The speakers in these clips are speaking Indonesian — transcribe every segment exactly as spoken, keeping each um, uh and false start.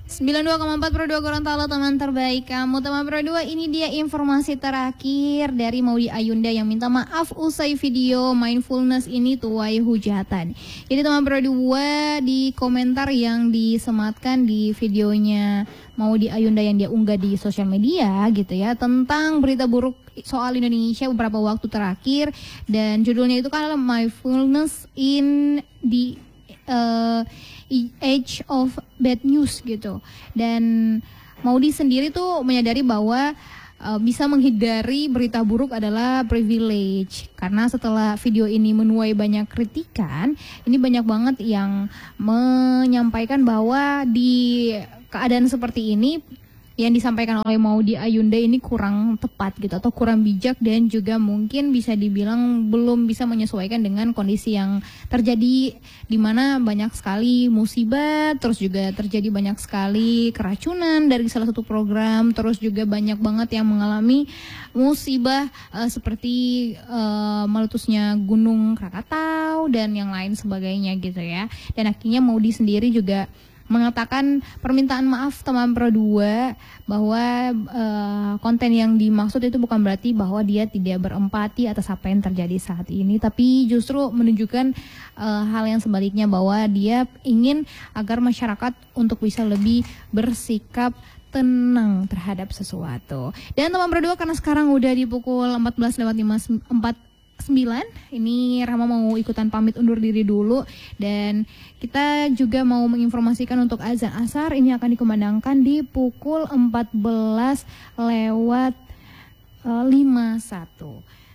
sembilan puluh dua koma empat Pro dua Gorontalo, teman terbaik kamu. Teman Pro dua, ini dia informasi terakhir dari Maudy Ayunda yang minta maaf usai video mindfulness ini tuai hujatan. Jadi teman Pro dua, di komentar yang disematkan di videonya Maudy Ayunda yang dia unggah di sosial media gitu ya, tentang berita buruk soal Indonesia beberapa waktu terakhir, dan judulnya itu kan adalah mindfulness in the uh, age of bad news gitu. Dan Maudy sendiri tuh menyadari bahwa uh, bisa menghindari berita buruk adalah privilege, karena setelah video ini menuai banyak kritikan, ini banyak banget yang menyampaikan bahwa di keadaan seperti ini yang disampaikan oleh Maudy Ayunda ini kurang tepat gitu, atau kurang bijak, dan juga mungkin bisa dibilang belum bisa menyesuaikan dengan kondisi yang terjadi, di mana banyak sekali musibah, terus juga terjadi banyak sekali keracunan dari salah satu program, terus juga banyak banget yang mengalami musibah uh, seperti uh, meletusnya Gunung Krakatau dan yang lain sebagainya gitu ya. Dan akhirnya Maudy sendiri juga mengatakan permintaan maaf teman Pro dua, bahwa uh, konten yang dimaksud itu bukan berarti bahwa dia tidak berempati atas apa yang terjadi saat ini, tapi justru menunjukkan uh, hal yang sebaliknya, bahwa dia ingin agar masyarakat untuk bisa lebih bersikap tenang terhadap sesuatu. Dan teman Pro dua, karena sekarang udah di pukul empat belas lewat lima puluh empat sembilan, ini Rahma mau ikutan pamit undur diri dulu, dan kita juga mau menginformasikan untuk azan asar ini akan dikumandangkan di pukul empat belas lewat lima puluh satu.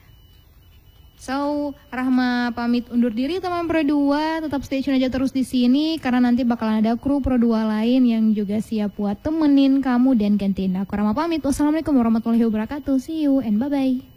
So, Rahma pamit undur diri teman Pro dua, tetap stay tune aja terus di sini karena nanti bakalan ada kru Pro dua lain yang juga siap buat temenin kamu dan gantiin aku. Rahma pamit. Wassalamualaikum warahmatullahi wabarakatuh. See you and bye bye.